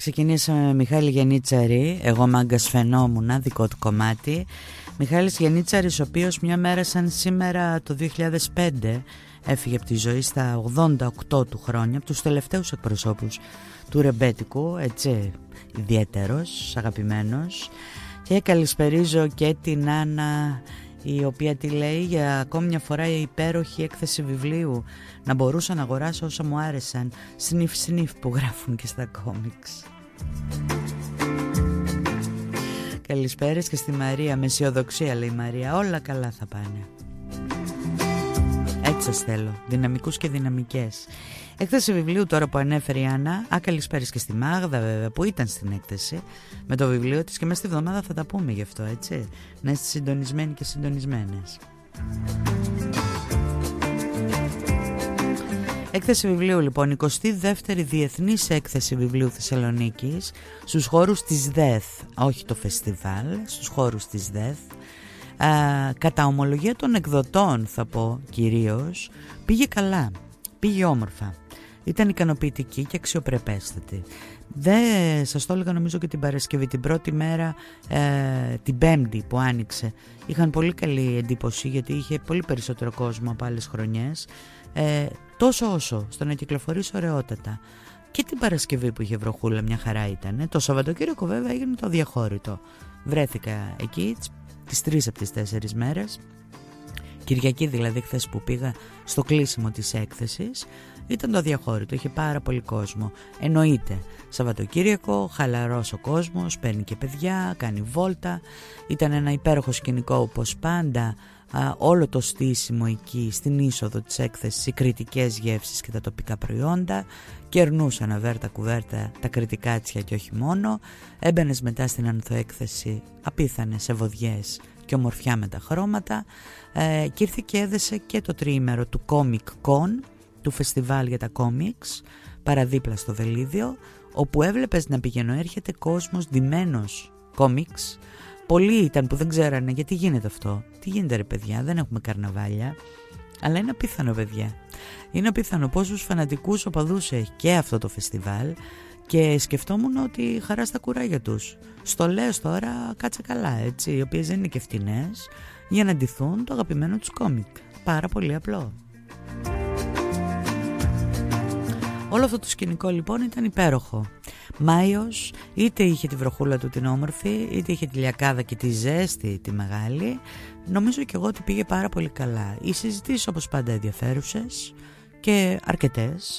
Ξεκινήσαμε με Μιχάλη Γενίτσαρη, εγώ μάγκας φαινόμουνα, δικό του κομμάτι. Μιχάλης Γενίτσαρης, ο οποίος μια μέρα σαν σήμερα το 2005 έφυγε από τη ζωή στα 88 του χρόνια, από τους τελευταίους εκπροσώπους του ρεμπέτικου, έτσι, ιδιαίτερος, αγαπημένος. Και καλησπερίζω και την Άννα, η οποία τη λέει για ακόμη μια φορά η υπέροχη έκθεση βιβλίου. Να μπορούσα να αγοράσω όσα μου άρεσαν. Σνιφ που γράφουν και στα κόμιξ. Καλησπέρες και στη Μαρία. Με αισιοδοξία λέει η Μαρία. Όλα καλά θα πάνε. Έτσι σας θέλω. Δυναμικούς και δυναμικές. Έκθεση βιβλίου τώρα που ανέφερε η Άννα. Καλησπέρες και στη Μάγδα βέβαια, που ήταν στην έκθεση με το βιβλίο της, και μέσα στη βδομάδα θα τα πούμε γι' αυτό, έτσι. Να είστε συντονισμένοι και συντονισμένες. Έκθεση βιβλίου λοιπόν, 22η Διεθνής Έκθεση Βιβλίου Θεσσαλονίκης, στους χώρους της ΔΕΘ, όχι το φεστιβάλ, στους χώρους της ΔΕΘ. Κατά ομολογία των εκδοτών θα πω κυρίως, πήγε καλά, πήγε όμορφα. Ήταν ικανοποιητική και αξιοπρεπέστατη. Δεν σας το έλεγα νομίζω και την Παρασκευή, την πρώτη μέρα, την Πέμπτη που άνοιξε. Είχαν πολύ καλή εντύπωση γιατί είχε πολύ περισσότερο κόσμο από άλλες χρονιές. Τόσο όσο στο να κυκλοφορείς ωραιότατα. Και την Παρασκευή που είχε βροχούλα μια χαρά ήταν. Το Σαββατοκύριακο βέβαια έγινε το αδιαχώρητο. Βρέθηκα εκεί τις 3 από τις 4 μέρες. Κυριακή δηλαδή, χθες που πήγα στο κλείσιμο της έκθεσης, ήταν το αδιαχώρητο, είχε πάρα πολύ κόσμο. Εννοείται, Σαββατοκύριακο, χαλαρός ο κόσμος, παίρνει και παιδιά, κάνει βόλτα. Ήταν ένα υπέροχο σκηνικό όπως πάντα. Όλο το στήσιμο εκεί στην είσοδο της έκθεσης, οι κριτικές γεύσεις και τα τοπικά προϊόντα, κερνούσαν αβέρτα κουβέρτα τα κριτικάτσια και όχι μόνο. Έμπαινες μετά στην ανθοέκθεση απίθανες ευωδιές και ομορφιά με τα χρώματα, και ήρθε και έδεσε και το τριήμερο του Comic Con, του φεστιβάλ για τα κόμιξ, παραδίπλα στο Βελίδιο, όπου έβλεπες να πηγαίνω έρχεται κόσμος ντυμένος κόμιξ. Πολλοί ήταν που δεν ξέρανε γιατί γίνεται αυτό. Τι γίνεται ρε παιδιά, δεν έχουμε καρναβάλια. Αλλά είναι απίθανο παιδιά. Είναι απίθανο πόσους φανατικούς οπαδούς έχει και αυτό το φεστιβάλ. Και σκεφτόμουν ότι χαρά στα κουράγια τους. Στολές τώρα κάτσε καλά, έτσι, οι οποίες δεν είναι και φτηνές, για να ντυθούν το αγαπημένο τους κόμικ. Πάρα πολύ απλό. Όλο αυτό το σκηνικό λοιπόν ήταν υπέροχο. Μάιος, είτε είχε τη βροχούλα του την όμορφη, είτε είχε τη λιακάδα και τη ζέστη τη μεγάλη. Νομίζω και εγώ ότι πήγε πάρα πολύ καλά. Οι συζητήσεις όπως πάντα ενδιαφέρουσες και αρκετές.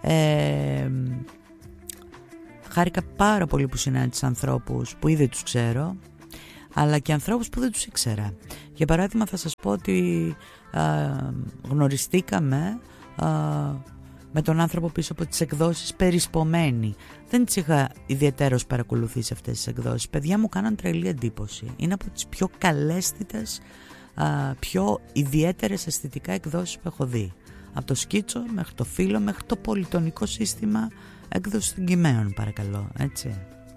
Χάρηκα πάρα πολύ που συνάντησα ανθρώπους που ήδη τους ξέρω, αλλά και ανθρώπους που δεν τους ήξερα. Για παράδειγμα θα σας πω ότι γνωριστήκαμε με τον άνθρωπο πίσω από τις εκδόσεις Περισπομένη. Δεν τις είχα ιδιαιτέρως παρακολουθήσει αυτές τις εκδόσεις. Παιδιά μου κάναν τρελή εντύπωση. Είναι από τις πιο καλέσθητες, πιο ιδιαίτερες αισθητικά εκδόσεις που έχω δει. Από το σκίτσο μέχρι το φύλλο μέχρι το πολυτονικό σύστημα έκδοση των κειμένων, παρακαλώ, έτσι.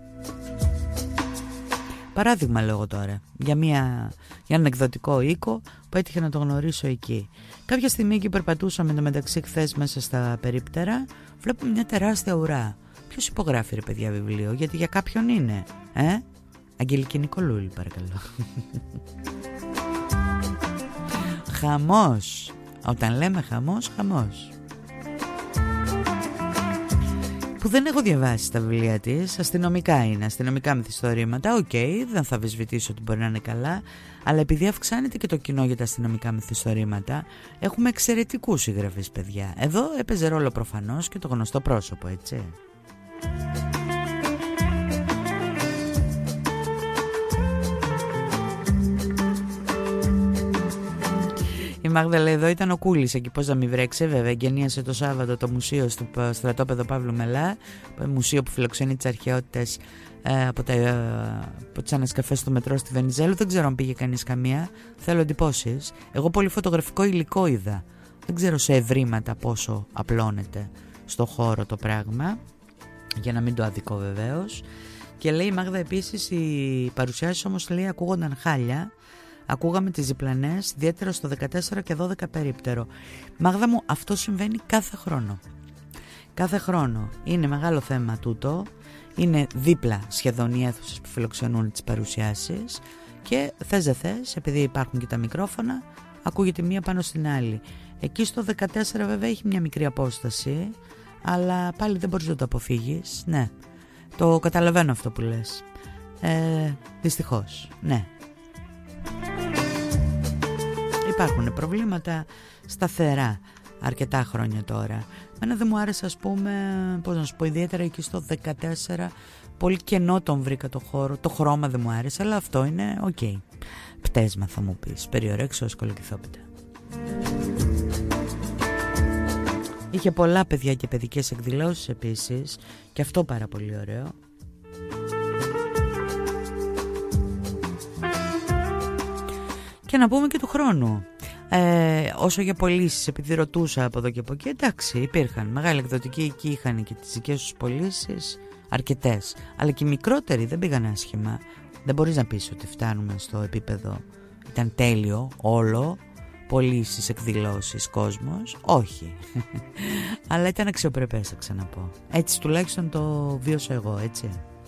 Παράδειγμα λέγω τώρα για έναν εκδοτικό οίκο που έτυχε να το γνωρίσω εκεί. Κάποια στιγμή εκεί περπατούσαμε το μεταξύ χθες μέσα στα περίπτερα, βλέπουμε μια τεράστια ουρά. Ποιος υπογράφει ρε παιδιά βιβλίο, γιατί για κάποιον είναι, Αγγελική Νικολούλη, παρακαλώ. Χαμός. Όταν λέμε χαμός, χαμός. Που δεν έχω διαβάσει τα βιβλία της. Αστυνομικά είναι, αστυνομικά μυθιστορήματα. Οκ, δεν θα αμφισβητήσω ότι μπορεί να είναι καλά, αλλά επειδή αυξάνεται και το κοινό για τα αστυνομικά μυθιστορήματα, έχουμε εξαιρετικούς συγγραφείς, παιδιά. Εδώ έπαιζε ρόλο προφανώς και το γνωστό πρόσωπο, έτσι. Η Μάγδα λέει εδώ ήταν ο Κούλης εκεί, πώς να μην βρέξει, βέβαια εγγενίασε το Σάββατο το μουσείο στο στρατόπεδο Παύλου Μελά, μουσείο που φιλοξενεί τις αρχαιότητες από τις ανασκαφές του μετρό στη Βενιζέλου. Δεν ξέρω αν πήγε κανείς καμία, θέλω εντυπώσεις. Εγώ πολύ φωτογραφικό υλικό είδα, δεν ξέρω σε ευρήματα πόσο απλώνεται στο χώρο το πράγμα, για να μην το αδικό βεβαίως. Και λέει η Μάγδα επίσης οι παρουσιάσεις όμως λέει ακούγονταν χάλια. Ακούγαμε τις διπλανές, ιδιαίτερα στο 14 και 12 περίπτερο. Μάγδα μου, αυτό συμβαίνει κάθε χρόνο. Κάθε χρόνο. Είναι μεγάλο θέμα τούτο. Είναι δίπλα σχεδόν οι αίθουσες που φιλοξενούν τις παρουσιάσεις και θες δεν θες, επειδή υπάρχουν και τα μικρόφωνα, ακούγεται μία πάνω στην άλλη. Εκεί στο 14 βέβαια έχει μια μικρή απόσταση, αλλά πάλι δεν μπορείς να το αποφύγεις. Ναι, το καταλαβαίνω αυτό που λες. Δυστυχώς, ναι. Υπάρχουν προβλήματα σταθερά αρκετά χρόνια τώρα. Εμένα δεν μου άρεσε, ας πούμε, πώς να σου πω, ιδιαίτερα εκεί στο 14, πολύ κενό τον βρήκα το χώρο, το χρώμα δεν μου άρεσε, αλλά αυτό είναι οκ. Πτέσμα θα μου πεις, περιορέξω σκολοκυθόπιτα. Είχε πολλά παιδιά και παιδικές εκδηλώσεις επίσης, και αυτό πάρα πολύ ωραίο. Και να πούμε και του χρόνου. Όσο για πωλήσεις, επειδή ρωτούσα από εδώ και από εκεί, εντάξει, υπήρχαν μεγάλη εκδοτική, εκεί είχαν και τις δικές τους πωλήσεις, αρκετές, αλλά και οι μικρότεροι δεν πήγαν άσχημα. Δεν μπορείς να πεις ότι φτάνουμε στο επίπεδο ήταν τέλειο όλο, πωλήσεις, εκδηλώσεις, κόσμος, όχι. Αλλά ήταν αξιοπρεπές, θα ξαναπώ. Έτσι τουλάχιστον το βίωσα εγώ, έτσι.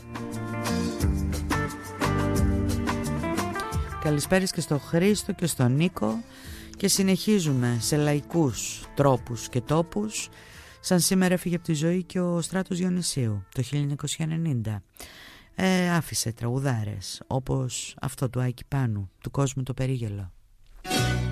Καλησπέρας και στο Χρήστο και στον Νίκο. Και συνεχίζουμε σε λαϊκούς τρόπους και τόπους. Σαν σήμερα έφυγε από τη ζωή και ο Στράτος Διονυσίου το 1990. Άφησε τραγουδάρες όπως αυτό του Άκη Πάνου, του κόσμου το περίγελο.